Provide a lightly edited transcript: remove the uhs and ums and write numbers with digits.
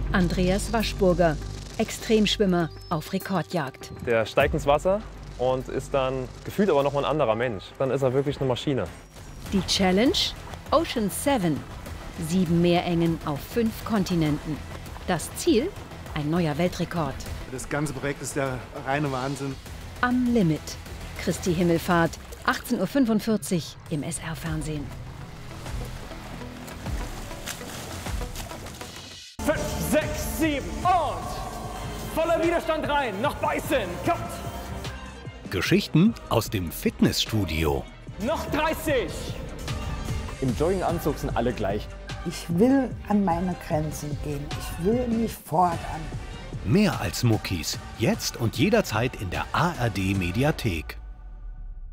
Andreas Waschburger, Extremschwimmer auf Rekordjagd. Der steigt ins Wasser und ist dann gefühlt aber noch mal ein anderer Mensch. Dann ist er wirklich eine Maschine. Die Challenge? Ocean 7. 7 Meerengen auf 5 Kontinenten. Das Ziel? Ein neuer Weltrekord. Das ganze Projekt ist der reine Wahnsinn. Am Limit. Christi Himmelfahrt, 18:45 Uhr im SR-Fernsehen. 5, 6, 7 und voller Widerstand rein, noch beißen, kommt! Geschichten aus dem Fitnessstudio. Noch 30! Im Jogginganzug sind alle gleich. Ich will an meine Grenzen gehen. Ich will mich fordern. Mehr als Muckis. Jetzt und jederzeit in der ARD Mediathek.